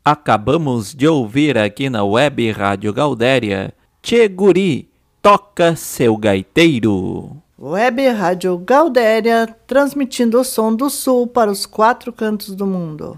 Acabamos de ouvir aqui na Web Rádio Gaudéria, Tchê Guri, toca seu gaiteiro. Web Rádio Gaudéria, transmitindo o som do Sul para os 4 cantos do mundo.